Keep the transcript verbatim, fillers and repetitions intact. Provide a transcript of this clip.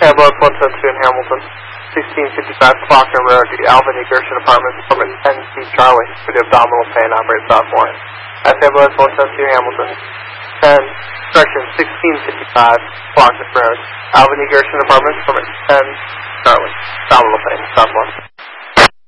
ambulance one seven two in Hamilton. sixteen fifty-five Faulkner Road, the Alvin E. Gershon Apartments, apartment ten C Charlie, for the abdominal pain, operated sophomore. F ambulance one seven two Hamilton. ten, correction, sixteen fifty-five Faulkner Road, Alvin E. Gershon Apartments, apartment ten Charlie, abdominal pain, sophomore.